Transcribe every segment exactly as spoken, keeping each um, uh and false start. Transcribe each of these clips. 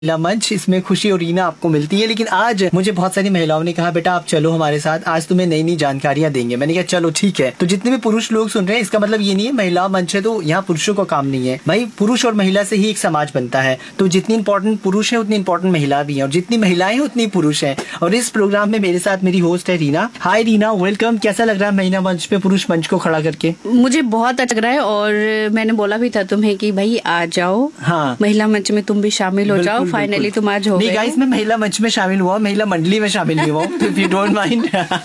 महिला मंच, इसमें खुशी और रीना आपको मिलती है। लेकिन आज मुझे बहुत सारी महिलाओं ने कहा बेटा आप चलो हमारे साथ, आज तुम्हें नई नई जानकारियां देंगे। मैंने कहा चलो ठीक है। तो जितने भी पुरुष लोग सुन रहे हैं, इसका मतलब ये नहीं है महिला मंच है तो यहाँ पुरुषों का काम नहीं है भाई, पुरुष और महिला से ही एक समाज बनता है। तो जितनी इंपॉर्टेंट पुरुष है उतनी इंपॉर्टेंट महिला भी है, और जितनी महिलाएं हैं उतनी पुरुष है। और इस प्रोग्राम में मेरे साथ मेरी होस्ट है रीना। हाय रीना, वेलकम। कैसा लग रहा है महिला मंच पे पुरुष मंच को खड़ा करके? मुझे बहुत अच्छा लग रहा है, और मैंने बोला भी था तुम्हें कि भाई आ जाओ, हाँ महिला मंच में तुम भी शामिल हो जाओ। फाइनली तुम आज हो नहीं गाइस, मैं महिला मंच में शामिल हुआ, महिला मंडली में शामिल नहीं हुआ, तो इफ यू डोंट माइंड।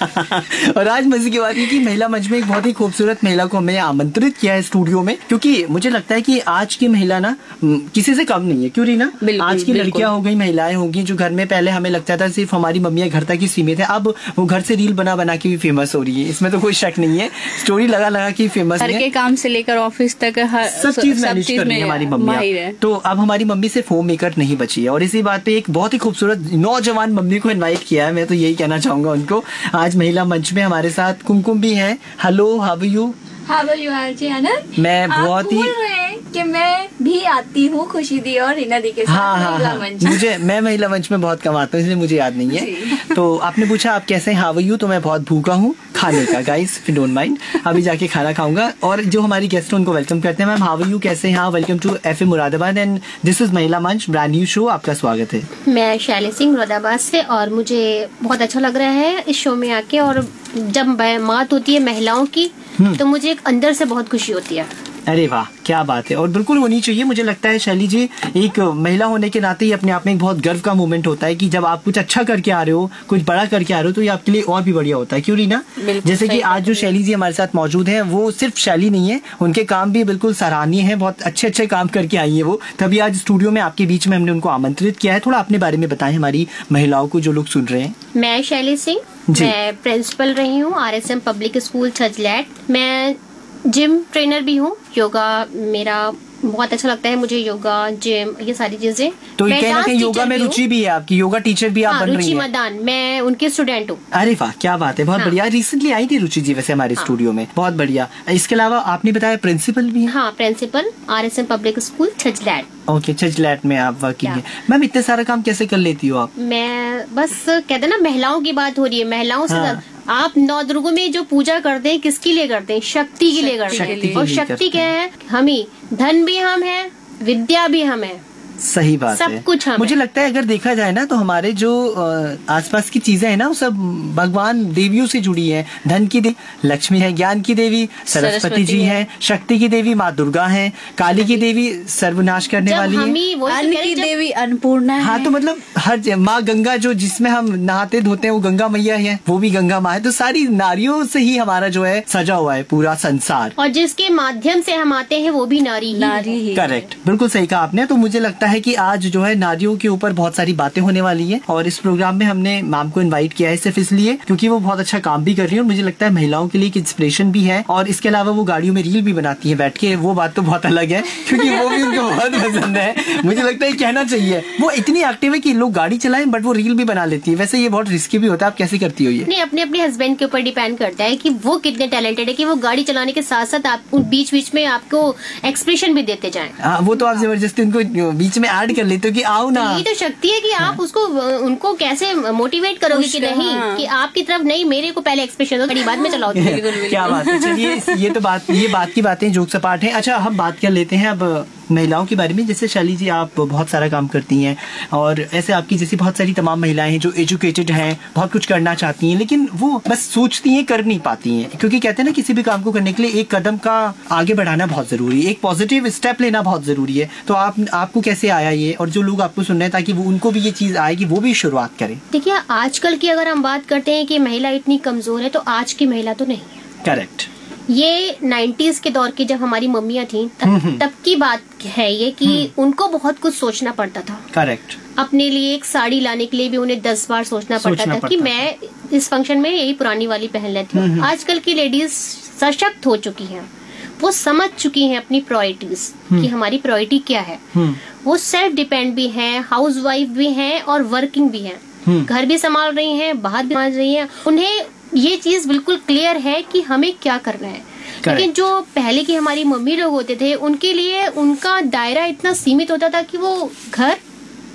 और आज मजे की बात है कि महिला मंच में एक बहुत ही खूबसूरत महिला को हमने आमंत्रित किया है स्टूडियो में, क्योंकि मुझे लगता है कि आज की महिला ना किसी से कम नहीं है। क्यों रीना? आज की लड़कियां हो गई, महिलाएं होंगी जो घर में पहले हमें लगता था सिर्फ हमारी मम्मियां घर तक ही सीमित है, अब वो घर से रील बना बना के भी फेमस हो रही है। इसमें तो कोई शक नहीं है, स्टोरी लगा लगा के फेमस है। घर के काम से लेकर ऑफिस तक हर सब चीज मैनेज कर रही है हमारी मम्मी। तो अब हमारी मम्मी सिर्फ होम मेकर नहीं बची है। और इसी बात पे एक बहुत ही खूबसूरत नौजवान मम्मी को इनवाइट किया है। मैं तो यही कहना चाहूंगा उनको, आज महिला मंच में हमारे साथ कुमकुम भी है। Hello, how are you? How are you RJ आनंद? मैं बहुत ही कि मैं भी आती हूँ खुशी दी और रीना दी के साथ। हाँ, महिला हाँ, मंच। मुझे मैं महिला मंच में बहुत कम आता हूँ, इसलिए मुझे याद नहीं है। तो आपने पूछा आप कैसे हैं, हाउ आर यू? तो मैं बहुत भूखा हूँ खाने का guys, if you don't mind. अभी जाके खाना खाऊंगा। और जो हमारी गेस्ट हैं उनको वेलकम करते हैं। मैम हाउ आर यू, कैसे हैं? Welcome to F M Moradabad and this is महिला मंच, ब्रांड न्यू शो। आपका स्वागत है। मैं शैली सिंह मुरादाबाद से, और मुझे बहुत अच्छा लग रहा है इस शो में आके। और जब बात होती है महिलाओं की तो मुझे एक अंदर से बहुत खुशी होती है। अरे वाह, क्या बात है। और बिल्कुल होनी चाहिए। मुझे लगता है शैली जी, एक महिला होने के नाते ही अपने आप में एक बहुत गर्व का मोमेंट होता है कि जब आप कुछ अच्छा करके आ रहे हो, कुछ बड़ा करके आ रहे हो, तो ये आपके लिए और भी बढ़िया होता है। क्यों रीना? जैसे कि आज जो शैली जी हमारे साथ मौजूद है, वो सिर्फ शैली नहीं है, उनके काम भी बिल्कुल सराहनीय है। बहुत अच्छे अच्छे काम करके आई है वो, तभी आज स्टूडियो में आपके बीच में हमने उनको आमंत्रित किया है। थोड़ा अपने बारे में बताएं हमारी महिलाओं को, जो लोग सुन रहे हैं। मैं शैली सिंह, मैं प्रिंसिपल रही हूँ R S M public school Chhajlet. मैं जिम ट्रेनर भी हूँ। योगा मेरा बहुत अच्छा लगता है मुझे, योगा, जिम, ये सारी चीजें। तो कहीं ना कहीं योगा में रुचि भी है आपकी, योगा टीचर भी आप हाँ, बन रही रुचि हैं। मदान, मैं उनकी स्टूडेंट हूँ। अरे वाह, क्या बात है, बहुत हाँ। बढ़िया। रिसेंटली आई थी रुचि जी वैसे हमारे हाँ। स्टूडियो में, बहुत बढ़िया। इसके अलावा आपने बताया प्रिंसिपल भी है? हाँ, principal R S M public school Chhajlet. Okay, Chhajlet में आप वर्किंग है। मैम इतने सारा काम कैसे कर लेती हो आप? मैं बस कहते ना, महिलाओं की बात हो रही है, महिलाओं से हाँ। आप नौ दुर्गों में जो पूजा करते हैं किसके लिए करते हैं? शक्ति के लिए करते हैं। और शक्ति क्या है? हम ही, धन भी हम है, विद्या भी हम है। सही बात सब है। कुछ हमें। मुझे लगता है अगर देखा जाए ना तो हमारे जो आसपास की चीजें हैं ना, वो सब भगवान देवियों से जुड़ी है। धन की देवी लक्ष्मी है, ज्ञान की देवी सरस्वती, सरस्वती जी है, है, शक्ति की देवी माँ दुर्गा है, काली की देवी सर्वनाश करने वाली है, अन्न की देवी अन्नपूर्णा है। हाँ, तो मतलब हर माँ गंगा, जो जिसमें हम नहाते धोते हैं वो गंगा मैया है, वो भी गंगा माँ है। तो सारी नारियों से ही हमारा जो है सजा हुआ है पूरा संसार, और जिसके माध्यम से हम आते हैं वो भी नारी ही नारी ही। करेक्ट, बिल्कुल सही कहा आपने। तो मुझे लगता है कि आज जो है नारियों के ऊपर बहुत सारी बातें होने वाली है, और इस प्रोग्राम में हमने मैम को इनवाइट किया है सिर्फ इसलिए क्योंकि वो बहुत अच्छा काम भी कर रही है, और मुझे लगता है महिलाओं के लिए एक इंस्पिरेशन भी है। और इसके अलावा वो गाड़ियों में रील भी बनाती है बैठ के, वो बात तो बहुत अलग है क्योंकि वो भी उनको बहुत पसंद है। मुझे लगता है कहना चाहिए, वो इतनी एक्टिव है कि लोग गाड़ी चलाएं बट वो रील भी बना लेती है। वैसे ये बहुत रिस्की भी होता है, आप कैसे करती हो ये? नहीं, अपने अपने हस्बैंड के ऊपर डिपेंड करता है कि वो कितने टैलेंटेड है कि वो गाड़ी चलाने के साथ साथ आप बीच बीच में आपको एक्सप्रेशन भी देते जाएं। हाँ, वो तो आप जबरदस्ती उनको बीच में ऐड कर लेते हो कि आओ ना। ये तो शक्ति है कि आप हाँ। उसको उनको कैसे मोटिवेट करोगे कि नहीं हाँ। कि आपकी तरफ नहीं, मेरे को पहले एक्सप्रेशन दो, बड़ी बाद में चलाओ। क्या बात है। चलिए, ये तो बात ये बात की बातें जोक सपाट है। अच्छा, हम बात कर लेते हैं अब महिलाओं के बारे में। जैसे शैली जी, आप बहुत सारा काम करती हैं, और ऐसे आपकी जैसी बहुत सारी तमाम महिलाएं हैं जो एजुकेटेड हैं, बहुत कुछ करना चाहती हैं, लेकिन वो बस सोचती हैं, कर नहीं पाती हैं। क्योंकि कहते हैं ना, किसी भी काम को करने के लिए एक कदम का आगे बढ़ाना बहुत जरूरी है, एक पॉजिटिव स्टेप लेना बहुत जरूरी है। तो आप आपको कैसे आया ये, और जो लोग आपको सुन रहे हैं, ताकि वो उनको भी ये चीज आए कि वो भी शुरुआत करें? देखिए, आजकल की अगर हम बात करते हैं कि महिला इतनी कमजोर है, तो आज की महिला तो नहीं है। करेक्ट। ये नाइन्टीज के दौर की जब हमारी मम्मियाँ थी, तब, तब की बात है ये कि उनको बहुत कुछ सोचना पड़ता था। करेक्ट। अपने लिए एक साड़ी लाने के लिए भी उन्हें दस बार सोचना, सोचना पड़ता था पड़ता कि मैं इस फंक्शन में यही पुरानी वाली पहन लेती हूँ। आजकल की लेडीज सशक्त हो चुकी हैं, वो समझ चुकी हैं अपनी प्रायोरिटीज कि हमारी प्रायोरिटी क्या है। वो सेल्फ डिपेंड भी हैं, हाउस वाइफ भी हैं, और वर्किंग भी हैं, घर भी संभाल रही हैं, बाहर भी संभाल रही हैं। उन्हें ये चीज बिल्कुल क्लियर है कि हमें क्या करना है। लेकिन जो पहले की हमारी मम्मी लोग होते थे, उनके लिए उनका दायरा इतना सीमित होता था कि वो घर,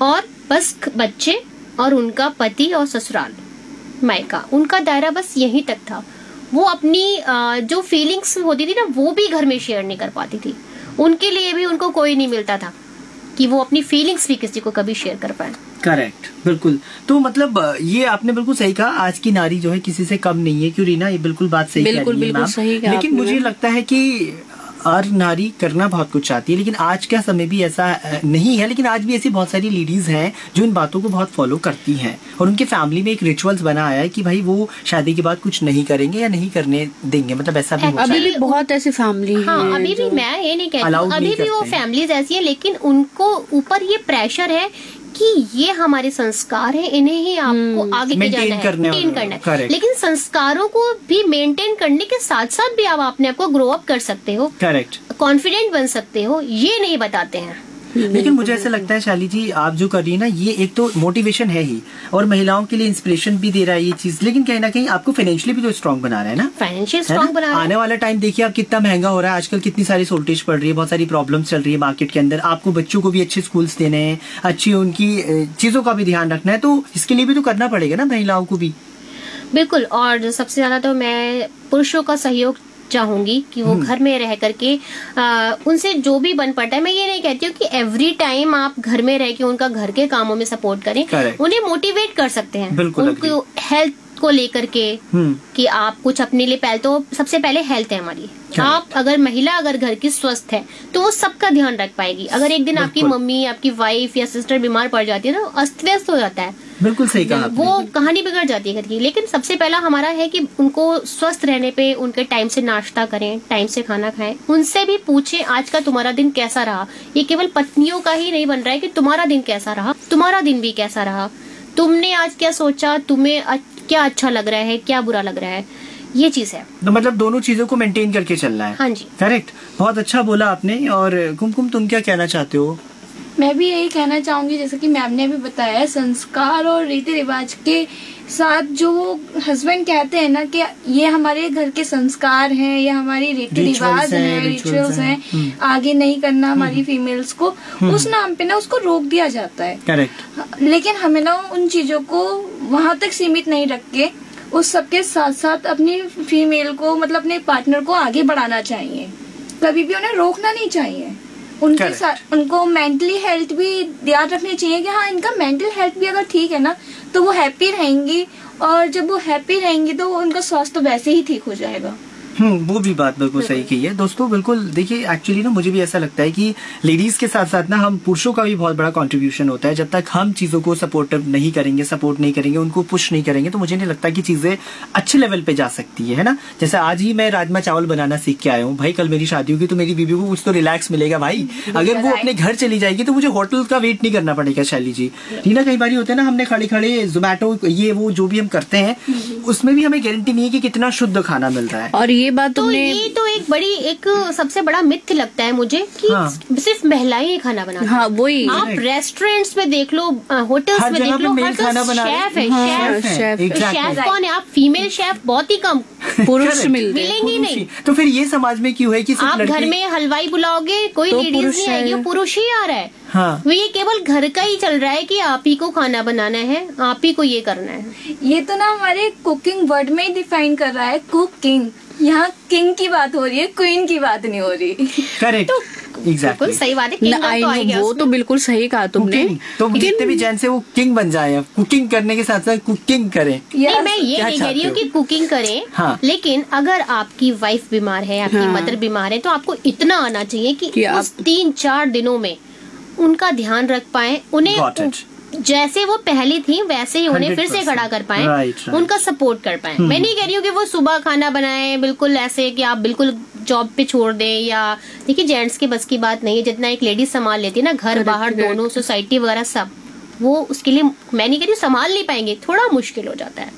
और बस बच्चे और उनका पति और ससुराल मायका, उनका दायरा बस यहीं तक था। वो अपनी जो फीलिंग्स होती थी ना वो भी घर में शेयर नहीं कर पाती थी। उनके लिए भी उनको कोई नहीं मिलता था कि वो अपनी फीलिंग्स भी किसी को कभी शेयर कर पाए। करेक्ट, बिल्कुल। तो मतलब ये आपने बिल्कुल सही कहा, आज की नारी जो है किसी से कम नहीं है। क्यों रीना, ये बिल्कुल बात सही कह रही है मैम। लेकिन मुझे लगता है कि हर नारी करना बहुत कुछ चाहती है, लेकिन आज का समय भी ऐसा नहीं है। लेकिन आज भी ऐसी बहुत सारी लेडीज हैं जो इन बातों को बहुत फॉलो करती हैं और उनके फैमिली में एक रिचुअल्स बना आया है कि भाई वो शादी के बाद कुछ नहीं करेंगे या नहीं करने देंगे। मतलब ऐसा भी अभी भी बहुत ऐसी फैमिली है। हाँ, अभी भी मैं ये नहीं कहती, अभी भी वो फैमिलीज ऐसी है, लेकिन उनको ऊपर ये प्रेशर है कि ये हमारे संस्कार हैं, इन्हें ही आपको आगे के जाना है, मेंटेन करना है। लेकिन संस्कारों को भी मेंटेन करने के साथ साथ भी आप अपने आप को ग्रो अप कर सकते हो, करेक्ट, कॉन्फिडेंट बन सकते हो, ये नहीं बताते हैं। लेकिन मुझे ऐसा लगता है शाली जी, आप जो कर रही है ना, ये एक तो मोटिवेशन है ही और महिलाओं के लिए इंस्पिरेशन भी दे रहा है ये चीज। लेकिन कहीं ना कहीं आपको फाइनेंशियली भी तो स्ट्रॉन्ग बना रहा है ना, फाइनेंशियल स्ट्रॉन्ग बना रहा है। आने वाला टाइम देखिए आप कितना महंगा हो रहा है आजकल, कितनी सारी शॉर्टेज पड़ रही है, बहुत सारी प्रॉब्लम्स चल रही है मार्केट के अंदर। आपको बच्चों को भी अच्छे स्कूल्स देने हैं, अच्छी उनकी चीजों का भी ध्यान रखना है, तो इसके लिए भी तो करना पड़ेगा ना महिलाओं को भी। बिल्कुल, और सबसे ज्यादा तो मैं पुरुषों का सहयोग चाहूंगी कि वो घर में रह करके आ, उनसे जो भी बन पड़ता है। मैं ये नहीं कहती हूँ कि एवरी टाइम आप घर में रह के उनका घर के कामों में सपोर्ट करें, Correct. उन्हें मोटिवेट कर सकते हैं, उनको हेल्थ को लेकर के कि आप कुछ अपने लिए, पहले तो सबसे पहले हेल्थ है हमारी। आप अगर महिला अगर घर की स्वस्थ है तो वो सबका ध्यान रख पाएगी। अगर एक दिन आपकी मम्मी, आपकी वाइफ या सिस्टर बीमार पड़ जाती है तो अस्त व्यस्त हो जाता है, बिल्कुल सही कहा, वो कहानी बिगड़ जाती है घर की। लेकिन सबसे पहला हमारा है कि उनको स्वस्थ रहने पे उनके टाइम से नाश्ता करें, टाइम से खाना खाएं, उनसे भी पूछें आज का तुम्हारा दिन कैसा रहा। ये केवल पत्नियों का ही नहीं बन रहा है कि तुम्हारा दिन कैसा रहा, तुम्हारा दिन भी कैसा रहा, तुमने आज क्या सोचा, तुम्हें क्या अच्छा लग रहा है, क्या बुरा लग रहा है, ये चीज है। तो मतलब दोनों चीजों को मेंटेन करके चलना है। हाँ जी, करेक्ट, बहुत अच्छा बोला आपने। और कुमकुम, तुम क्या कहना चाहते हो? मैं भी यही कहना चाहूंगी, जैसे कि मैम ने भी बताया, संस्कार और रीति रिवाज के साथ जो हस्बैंड कहते हैं ना कि ये हमारे घर के संस्कार हैं, ये हमारी रीति रिवाज हैं, रिचुअल्स हैं, आगे नहीं करना हमारी फीमेल्स को, उस नाम पे ना उसको रोक दिया जाता है। करेक्ट। लेकिन हमें ना उन चीजों को वहां तक सीमित नहीं रख के उस सबके साथ साथ अपनी फीमेल को, मतलब अपने पार्टनर को आगे बढ़ाना चाहिए, कभी भी उन्हें रोकना नहीं चाहिए। उनके Correct. साथ उनको मेंटली हेल्थ भी ध्यान रखनी चाहिए कि हाँ, इनका मेंटल हेल्थ भी अगर ठीक है ना तो वो हैप्पी रहेंगी, और जब वो हैप्पी रहेंगी तो उनका स्वास्थ्य वैसे ही ठीक हो जाएगा। हम्म, वो भी बात बिल्कुल सही की है दोस्तों। बिल्कुल देखिए, एक्चुअली ना मुझे भी ऐसा लगता है कि लेडीज के साथ साथ ना हम पुरुषों का भी बहुत बड़ा कंट्रीब्यूशन होता है। जब तक हम चीजों को सपोर्टिव नहीं करेंगे, सपोर्ट नहीं करेंगे, उनको पुश नहीं करेंगे, तो मुझे नहीं लगता कि चीजें अच्छे लेवल पे जा सकती है, है ना। जैसे आज ही मैं राजमा चावल बनाना सीख के आया हूँ भाई, कल मेरी शादी होगी तो मेरी बीबी को कुछ तो रिलैक्स मिलेगा भाई। अगर वो अपने घर चली जाएगी तो मुझे होटल का वेट नहीं करना पड़ेगा। शैली जी, रीना, कई बार होता है ना, हमने खड़े खड़े जोमेटो ये वो जो भी हम करते हैं उसमें भी हमें गारंटी नहीं है कि कितना शुद्ध खाना मिल रहा है। और ये बात तो ये तो एक बड़ी एक सबसे बड़ा मिथ लगता है मुझे कि हाँ। सिर्फ महिलाएं ही खाना बनाती हैं। हाँ, वही आप रेस्टोरेंट्स में देख लो, होटल्स में देख लो, हर खाना बना शेफ है, शेफ शेफ शेफ कौन है? आप फीमेल शेफ बहुत ही कम पुरुष मिलेंगे नहीं। तो फिर ये समाज में क्यों है कि आप घर में हलवाई बुलाओगे, कोई लेडीज नहीं आएगी, पुरुष ही आ रहा है। हाँ। ये केवल घर का ही चल रहा है कि आप ही को खाना बनाना है, आप ही को ये करना है। ये तो ना हमारे कुकिंग वर्ड में ही डिफाइन कर रहा है, कुकिंग। यहाँ किंग की बात हो रही है, क्वीन की बात नहीं हो रही। करेक्ट, एग्जैक्टली, सही बात है। किंग तो आ गया, वो तो बिल्कुल सही कहा तुमने। तो जितने भी जैन से वो किंग बन जाए, कुकिंग करने के साथ साथ कुकिंग करें। नहीं, मैं ये नहीं कह रही हूँ कि कुकिंग करें, हाँ। लेकिन अगर आपकी वाइफ बीमार है, आपकी हाँ। मदर बीमार है, तो आपको इतना आना चाहिए कि, कि उस आप... तीन चार दिनों में उनका ध्यान रख पाए, उन्हें जैसे वो पहली थी वैसे ही उन्हें फिर से खड़ा कर पाए, right, right. उनका सपोर्ट कर पाए। मैं नहीं कह रही हूँ कि वो सुबह खाना बनाए बिल्कुल ऐसे कि आप बिल्कुल जॉब पे छोड़ दें, या देखिए जेंट्स की बस की बात नहीं है। जितना एक लेडी संभाल लेती है ना, घर बाहर दोनों, सोसाइटी वगैरह सब, वो उसके लिए मैं नहीं कह रही संभाल नहीं पाएंगे, थोड़ा मुश्किल हो जाता है।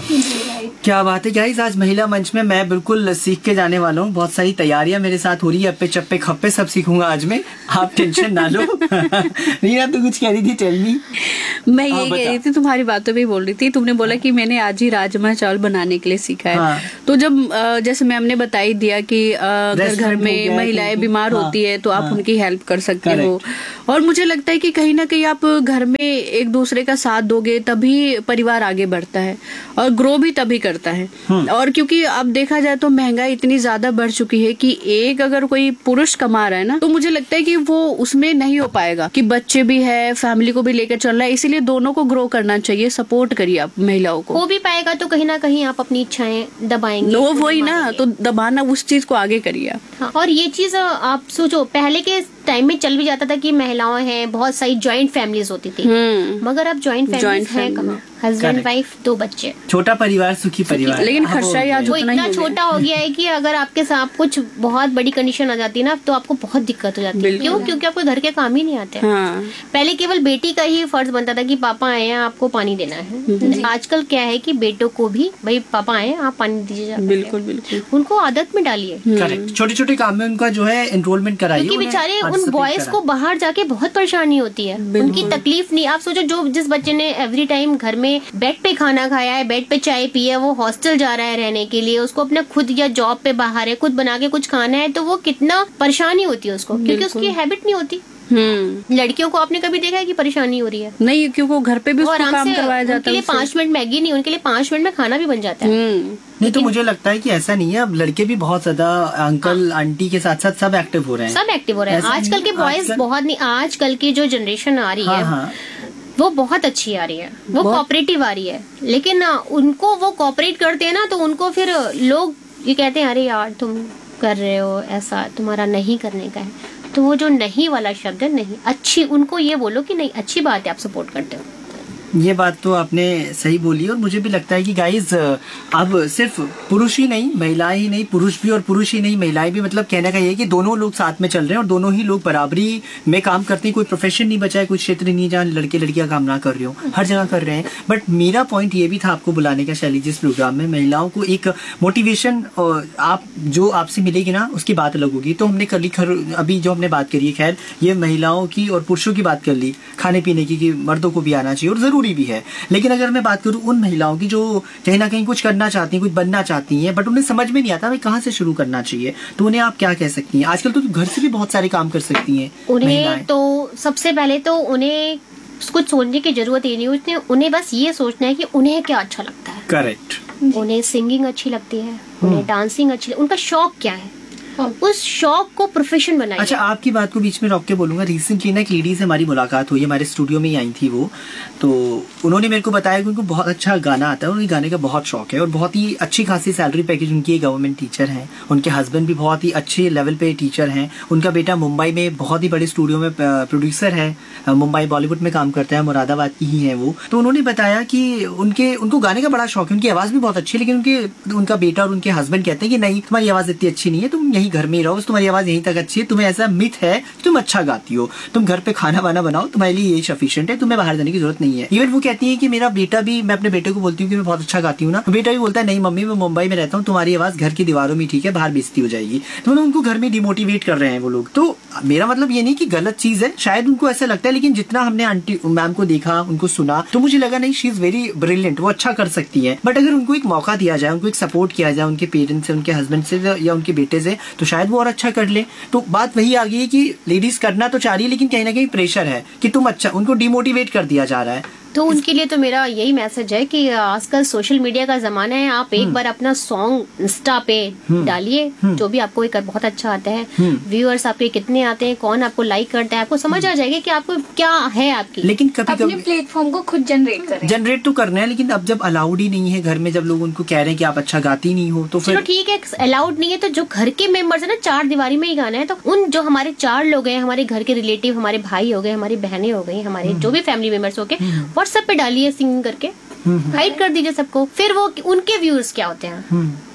क्या बात है गाइस, आज महिला मंच में मैं बिल्कुल सीख के जाने वाला हूँ। बहुत सारी तैयारियां मेरे साथ हो रही है, अप्पे चप्पे खप्पे सब सीखूंगा आज मैं, आप टेंशन ना लो। रीना तू कुछ कह रही थी, टेल मी। मैं ये कह रही थी, तुम्हारी बातों पे बोल रही थी, तुमने बोला कि मैंने आज ही राजमा चावल बनाने के लिए सीखा है। हाँ। तो जब जैसे मैम ने बता ही दिया कि अगर घर में महिलाएं बीमार हाँ, होती है तो आप हाँ, उनकी हेल्प कर सकते हो। और मुझे लगता है कि कहीं ना कहीं आप घर में एक दूसरे का साथ दोगे तभी परिवार आगे बढ़ता है और ग्रो भी तभी करता है। और क्योंकि अब देखा जाए तो महंगाई इतनी ज्यादा बढ़ चुकी है कि एक अगर कोई पुरुष कमा रहा है ना, तो मुझे लगता है कि वो उसमें नहीं हो पाएगा, कि बच्चे भी है, फैमिली को भी लेकर चल रहा है, इसीलिए दोनों को ग्रो करना चाहिए। सपोर्ट करिए आप महिलाओं को। हो भी पाएगा तो कहीं ना कहीं आप अपनी इच्छाएं दबाएंगे, वो वही ना, तो दबाना उस चीज को आगे करिए। हाँ, और ये चीज आप सोचो, पहले के टाइम में चल भी जाता था कि महिलाएं हैं, बहुत सारी जॉइंट फैमिलीज होती थी, मगर अब जॉइंट फैमिलीज हैं कहाँ? हस्बैंड वाइफ दो बच्चे, छोटा परिवार सुखी परिवार। लेकिन खर्चा ही आज वो इतना छोटा हो गया है कि अगर आपके साथ कुछ बहुत बड़ी कंडीशन आ जाती है ना, तो आपको बहुत दिक्कत हो जाती है। क्यों? क्योंकि आपको घर के काम ही नहीं आते। हाँ। पहले केवल बेटी का ही फर्ज बनता था कि पापा आए हैं आपको पानी देना है। आजकल क्या है कि बेटों को भी भाई पापा आए आप पानी दीजिए। बिल्कुल बिल्कुल, उनको आदत में डालिए। छोटे छोटे काम में उनका जो है एनरोलमेंट कराइए, क्योंकि बेचारे उन बॉयज को बाहर जाके बहुत परेशानी होती है, उनकी तकलीफ नहीं। आप सोचो, जो जिस बच्चे ने एवरी टाइम घर में बेड पे खाना खाया है, बेड पे चाय पी है, वो हॉस्टल जा रहा है रहने के लिए, उसको अपना खुद या जॉब पे बाहर है, खुद बना के कुछ खाना है, तो वो कितना परेशानी होती है उसको, क्योंकि उसकी हैबिट नहीं होती। हम्म लड़कियों को आपने कभी देखा है कि परेशानी हो रही है? नहीं, क्योंकि घर पे भी उसको काम करवाया जाता है। उनके लिए पांच मिनट मैगी नहीं, उनके लिए पांच मिनट में खाना भी बन जाता है। नहीं तो मुझे लगता है कि ऐसा नहीं है, अब लड़के भी बहुत ज्यादा अंकल आंटी के साथ साथ सब एक्टिव हो रहे हैं, सब एक्टिव हो रहे हैं। आजकल के बॉयज बहुत नहीं, आजकल की जो जनरेशन आ रही है वो बहुत अच्छी आ रही है, वो कोऑपरेटिव आ रही है। लेकिन उनको वो कोऑपरेट करते हैं ना, तो उनको फिर लोग ये कहते हैं, अरे यार तुम कर रहे हो ऐसा, तुम्हारा नहीं करने का है। तो वो जो नहीं वाला शब्द है, नहीं अच्छी, उनको ये बोलो कि नहीं अच्छी बात है, आप सपोर्ट करते हो। ये बात तो आपने सही बोली। और मुझे भी लगता है कि गाइज अब सिर्फ पुरुष ही नहीं, महिलाएं ही नहीं, पुरुष भी और पुरुष ही नहीं, महिलाएं भी, मतलब कहने का ये है कि दोनों लोग साथ में चल रहे हैं और दोनों ही लोग बराबरी में काम करते हैं। कोई प्रोफेशन नहीं बचा है, कोई क्षेत्र नहीं जहाँ लड़के लड़कियां काम ना कर रहे हो, हर जगह कर रहे हैं। बट मेरा पॉइंट ये भी था आपको बुलाने का शैली, जिस प्रोग्राम में महिलाओं को एक मोटिवेशन आप जो आपसे मिलेगी ना, उसकी बात अलग होगी। तो हमने कर ली, अभी जो हमने बात करी है, खैर ये महिलाओं की और पुरुषों की बात कर ली, खाने पीने की, कि मर्दों को भी आना चाहिए और जरूरी भी है। लेकिन अगर मैं बात करूं उन महिलाओं की जो कहीं ना कहीं कुछ करना चाहती हैं, कुछ बनना चाहती हैं, बट उन्हें समझ में नहीं आता भाई कहाँ से शुरू करना चाहिए, तो उन्हें आप क्या कह सकती हैं? आजकल तो घर से भी बहुत सारे काम कर सकती हैं उन्हें। तो सबसे पहले तो उन्हें कुछ सोचने की जरूरत ही नहीं, उन्हें उन्हें बस ये सोचना है कि उन्हें क्या अच्छा लगता है। करेक्ट। उन्हें सिंगिंग अच्छी लगती है, उन्हें डांसिंग अच्छी, उनका शौक क्या है, उस शौक को प्रोफेशन बनाइए। अच्छा, आपकी बात को बीच में रोक के बोलूंगा, रिसेंटली ना एक लेडी से हमारी मुलाकात हुई, हमारे स्टूडियो में ही आई थी वो। तो उन्होंने मेरे को बताया कि उनको बहुत अच्छा गाना आता है, उन्हें गाने का बहुत शौक है और बहुत ही अच्छी खासी सैलरी पैकेज उनकी, गवर्नमेंट टीचर हैं, उनके हस्बैंड भी बहुत ही अच्छे लेवल पे टीचर हैं, उनका बेटा मुंबई में बहुत ही बड़े स्टूडियो में प्रोड्यूसर है, मुंबई बॉलीवुड में काम करता है, मुरादाबाद की ही है वो। तो उन्होंने बताया कि उनके उनको गाने का बड़ा शौक है, उनकी आवाज भी बहुत अच्छी है, लेकिन उनके उनका बेटा और उनके हस्बैंड कहते हैं कि नहीं, तुम्हारी आवाज इतनी अच्छी नहीं है, तुम यही घर में ही रहो, तुम्हारी आवाज यहीं तक अच्छी है, तुम्हें ऐसा मिथ है कि तुम अच्छा गाती हो, तुम घर पे खाना वाना बनाओ, तुम्हारे लिए यही सफिशिएंट है, तुम्हें बाहर जाने की जरूरत नहीं है। इवन वो कहती है कि मेरा बेटा भी, मैं अपने बेटे को बोलती हूँ कि मैं बहुत अच्छा गाती हूँ ना, तो बेटा भी बोलता है नहीं मम्मी मैं मुंबई में रहता हूँ, तुम्हारी आवाज घर की दीवारों में ठीक है, बाहर बेइज्जती हो जाएगी। तो मतलब उनको घर में डिमोटिवेट कर रहे हैं वो लोग। तो मेरा मतलब ये नहीं कि गलत चीज है, शायद उनको ऐसा लगता है, लेकिन जितना हमने आंटी मैम को देखा, उनको सुना, तो मुझे लगा नहीं शी इज वेरी ब्रिलियंट, वो अच्छा कर सकती है। बट अगर उनको एक मौका दिया जाए, उनको एक सपोर्ट किया जाए उनके पेरेंट्स से, उनके हस्बैंड से या उनके बेटे से, तो शायद वो और अच्छा कर ले। तो बात वही आ गई है कि लेडीज करना तो चाह रही है, लेकिन कहीं ना कहीं प्रेशर है कि तुम अच्छा, उनको डिमोटिवेट कर दिया जा रहा है। तो उनके लिए तो मेरा यही मैसेज है कि आजकल सोशल मीडिया का जमाना है, आप एक बार अपना सॉन्ग इंस्टा पे डालिए, जो भी आपको एक बहुत अच्छा आता है, व्यूअर्स आपके कितने आते हैं, कौन आपको लाइक करता है, आपको समझ आ जाएगा कि आपको क्या है आपकी। लेकिन कभी अपने प्लेटफॉर्म को खुद जनरेट करें, जनरेट तो करना है, लेकिन अब जब अलाउड ही नहीं है घर में, जब लोग उनको कह रहे हैं कि आप अच्छा गाती नहीं हो, तो फिर ठीक है, अलाउड नहीं है तो जो घर के मेंबर्स है ना, चार दीवारी में ही गाना है, तो उन जो हमारे चार लोग हैं, हमारे घर के रिलेटिव, हमारे भाई हो गए, हमारी बहनें हो गई, हमारे जो भी फैमिली मेंबर्स हो गए, व्हाट्सएप पे डालिए सिंग करके, हाइड कर दीजिए सबको, फिर वो उनके व्यूअर्स क्या होते हैं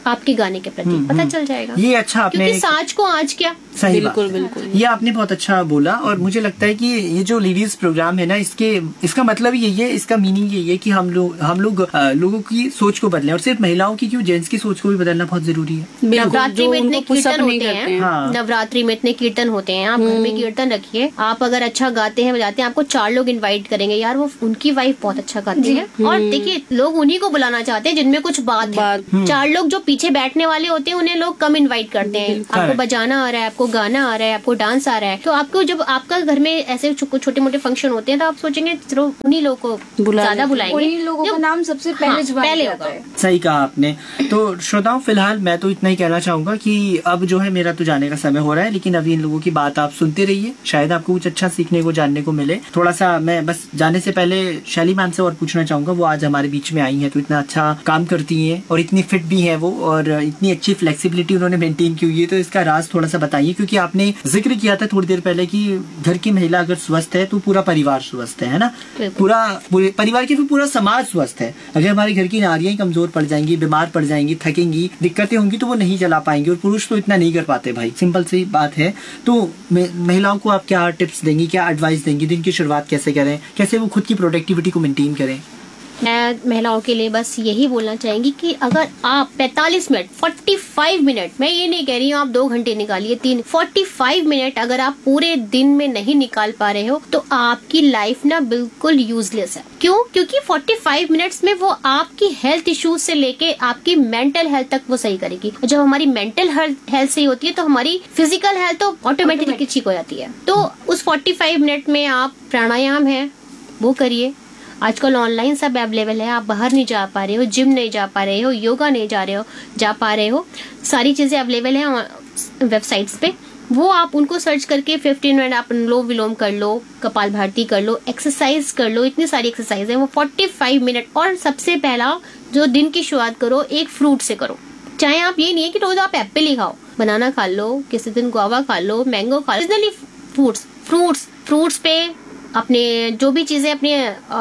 आपके गाने के प्रति पता चल जाएगा। ये अच्छा आपने, क्योंकि साज को आज क्या। सही बिल्कुल बात। बिल्कुल, ये आपने बहुत अच्छा बोला। और मुझे लगता है कि ये जो लेडीज प्रोग्राम है ना, इसके इसका मतलब यही है, इसका मीनिंग यही है कि हम लोग हम लोग लोगों की सोच को बदलें, और सिर्फ महिलाओं की क्यों, जेंट्स की सोच को भी बदलना बहुत जरूरी है। नवरात्रि में इतने कीर्तन होते हैं, हाँ। नवरात्रि में इतने कीर्तन होते हैं, आप घर में कीर्तन रखिए, आप अगर अच्छा गाते हैं बजाते हैं, आपको चार लोग इनवाइट करेंगे, यार वो उनकी वाइफ बहुत अच्छा गाती है, और देखिए लोग उन्हीं को बुलाना चाहते हैं जिनमें कुछ बात है। चार लोग जो पीछे बैठने वाले होते हैं उन्हें लोग कम इनवाइट करते हैं। आपको बजाना आ रहा है, आपको गाना आ रहा है, आपको डांस आ रहा है, तो आपको जब आपका घर में ऐसे छोटे मोटे फंक्शन होते हैं तो आप सोचेंगे चलो उन्हीं लोगों को ज्यादा बुलाएंगे, उन्हीं लोगों का नाम सबसे पहले हाँ, पहले होगा। सही कहा आपने। तो श्रोताओं, फिलहाल मैं तो इतना ही कहना चाहूंगा कि अब जो है मेरा तो जाने का समय हो रहा है, लेकिन अभी इन लोगों की बात आप सुनते रहिए, शायद आपको कुछ अच्छा सीखने को, जानने को मिले। थोड़ा सा मैं बस जाने से पहले शैली मैम से और पूछना चाहूंगा, वो आज हमारे बीच में आई है तो इतना अच्छा काम करती है और इतनी फिट भी है वो, और इतनी अच्छी फ्लेक्सिबिलिटी उन्होंने मेंटेन की हुई है, तो इसका राज थोड़ा सा बताइए। क्योंकि आपने जिक्र किया था थोड़ी देर पहले कि घर की महिला अगर स्वस्थ है तो पूरा परिवार स्वस्थ है ना, पूरा परिवार की फिर पूरा समाज स्वस्थ है। अगर हमारे घर की नारियां कमजोर पड़ जाएंगी, बीमार पड़ जाएंगी, थकेंगी, दिक्कतें होंगी, तो वो नहीं चला पाएंगे, और पुरुष तो इतना नहीं कर पाते भाई, सिंपल सी बात है। तो महिलाओं को आप क्या टिप्स देंगी, क्या एडवाइस देंगी, दिन की शुरुआत कैसे करें, कैसे वो खुद की प्रोडक्टिविटी को मेंटेन करें? मैं महिलाओं के लिए बस यही बोलना चाहेंगी कि अगर आप पैंतालीस मिनट, पैंतालीस मिनट, मैं ये नहीं कह रही हूँ आप दो घंटे निकालिए, तीन, पैंतालीस मिनट अगर आप पूरे दिन में नहीं निकाल पा रहे हो तो आपकी लाइफ ना बिल्कुल यूजलेस है। क्यों? क्योंकि पैंतालीस मिनट्स में वो आपकी हेल्थ इश्यूज से लेके आपकी मेंटल हेल्थ तक वो सही करेगी। जब हमारी मेंटल हेल्थ सही होती है तो हमारी फिजिकल हेल्थ तो ऑटोमेटिकली ठीक हो जाती है। तो उस पैंतालीस मिनट में आप प्राणायाम है वो करिए। आजकल ऑनलाइन सब अवेलेबल है, आप बाहर नहीं जा पा रहे हो, जिम नहीं जा पा रहे हो, योगा नहीं जा रहे हो जा पा रहे हो, सारी चीजें अवेलेबल है वेबसाइट्स पे, वो आप उनको सर्च करके पंद्रह मिनट आप अनुलोम विलोम कर लो, कपाल भारती कर लो, एक्सरसाइज कर लो, इतनी सारी एक्सरसाइज है वो पैंतालीस मिनट। और सबसे पहला जो दिन की शुरुआत करो एक फ्रूट से करो। चाहे आप ये नहीं है कि रोज आप एप्पल ही खाओ, बनाना खा लो, किसी दिन गुआवा खा लो, मैंगो खा लो, फ्रूट्स फ्रूट्स फ्रूट्स पे अपने जो भी चीजें अपने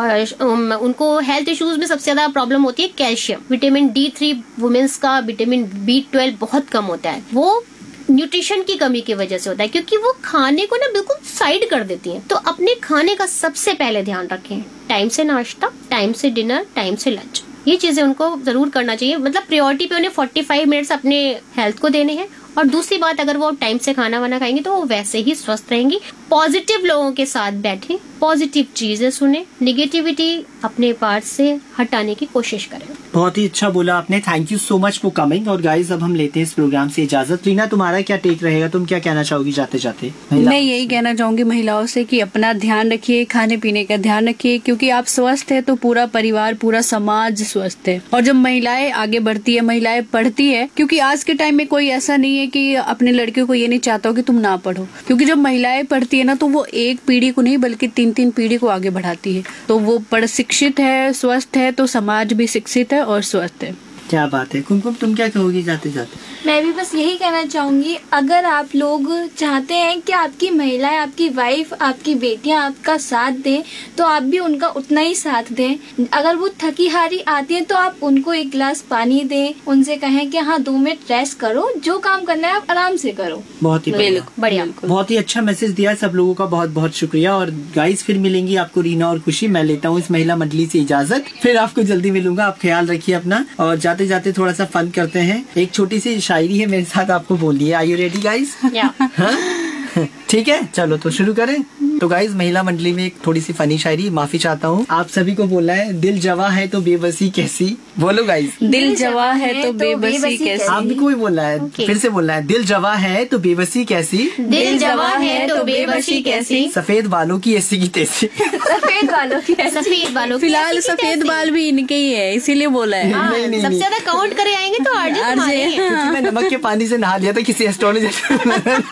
उनको हेल्थ इश्यूज में सबसे ज्यादा प्रॉब्लम होती है calcium, vitamin D three women's का, विटामिन बी ट्वेल्व बहुत कम होता है, वो न्यूट्रिशन की कमी की वजह से होता है, क्योंकि वो खाने को ना बिल्कुल साइड कर देती हैं। तो अपने खाने का सबसे पहले ध्यान रखें, टाइम से नाश्ता, टाइम से डिनर, टाइम से लंच, ये चीजें उनको जरूर करना चाहिए। मतलब प्रायोरिटी पे उन्हें पैंतालीस मिनट्स अपने हेल्थ को देने हैं। और दूसरी बात, अगर वो टाइम से खाना वाना खाएंगे तो वो वैसे ही स्वस्थ रहेंगी। पॉजिटिव लोगों के साथ बैठें, पॉजिटिव चीजें सुने, निगेटिविटी अपने पार्ट से हटाने की कोशिश करें। बहुत ही अच्छा बोला आपने, thank you so much for coming. और गाइस अब हम लेते हैं इस प्रोग्राम से इजाजत। रीना, तुम्हारा क्या टेक रहेगा, तुम क्या कहना चाहोगी जाते जाते? मैं यही कहना चाहूंगी महिलाओं से कि अपना ध्यान रखिए, खाने पीने का ध्यान रखिए, क्योंकि आप स्वस्थ है तो पूरा परिवार, पूरा समाज स्वस्थ है। और जब महिलाएं आगे बढ़ती है, महिलाएं पढ़ती है, क्योंकि आज के टाइम में कोई ऐसा नहीं है कि अपने लड़कियों को ये नहीं चाहता हो कि तुम ना पढ़ो, क्योंकि जब महिलाएं पढ़ती है ना तो वो एक पीढ़ी को नहीं बल्कि तीन तीन पीढ़ी को आगे बढ़ाती है। तो वो पढ़ शिक्षित है, स्वस्थ है, तो समाज भी शिक्षित है और स्वस्थ है। क्या बात है। कुमकुम, तुम क्या कहोगी जाते जाते? मैं भी बस यही कहना चाहूंगी, अगर आप लोग चाहते हैं कि आपकी महिलाएं, आपकी वाइफ, आपकी बेटियां आपका साथ दें, तो आप भी उनका उतना ही साथ दें। अगर वो थकी हारी आती हैं तो आप उनको एक गिलास पानी दें, उनसे कहें कि हाँ दो मिनट रेस्ट करो, जो काम करना है आप आराम से करो। बहुत ही बढ़िया, बहुत ही अच्छा मैसेज दिया सब लोगों का, बहुत बहुत शुक्रिया। और गाइस फिर मिलेंगी आपको रीना और खुशी। मैं लेता हूँ इस महिला मंडली से इजाजत, फिर आपको जल्दी मिलूंगा। आप ख्याल रखिए अपना, और जाते जाते थोड़ा सा फन करते हैं। एक छोटी सी शायरी है मेरे साथ, आपको बोलनी है। Are you ready guys? ठीक है, चलो तो शुरू करें। तो गाइस महिला मंडली में एक थोड़ी सी फनी शायरी, माफी चाहता हूँ। आप सभी को बोलना है, दिल जवा है तो बेबसी कैसी। बोलो गाइस। दिल जवा है तो बेबसी कैसी। आप भी कोई बोलना है, फिर से बोलना है, दिल जवा है तो बेबसी कैसी। दिल जवा है तो बेबसी कैसी। सफेद बालों की ऐसी की तैसी। सफेद बालों की सफेद बालों की फिलहाल सफेद बाल भी इनके ही है, इसीलिए बोला है। सबसे ज्यादा काउंट करे आएंगे तो क्योंकि मैं नमक के पानी से नहा लिया था किसी एस्ट्रोलॉजर।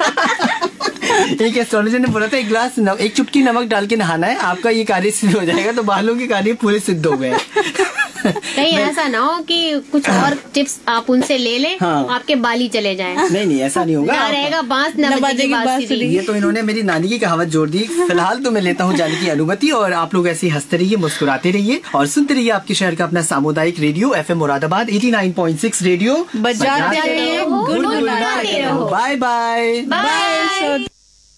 एक एस्ट्रोलॉजर ने बोला था एक गिलास एक चुटकी नमक डाल के नहाना है, आपका ये कार्य सिद्ध हो जाएगा। तो बालों के कार्य पूरे सिद्ध हो गए। कहीं ऐसा ना हो कि कुछ और टिप्स आप उनसे ले लें, हाँ। आपके बाल ही चले जाएं। नहीं नहीं ऐसा नहीं होगा, ना रहेगा बांस न बजेगी बांसुरी। ये तो इन्होंने मेरी नानी की कहावत जोड़ दी। फिलहाल तो मैं लेता हूँ जाने की अनुमति, और आप लोग ऐसे हंसते रहिए, मुस्कुराते रहिए और सुनते रहिए आपके शहर का अपना सामुदायिक radio F M Moradabad eighty nine point six radio. बजाते रहो, गुनगुनाते रहो। Bye bye bye.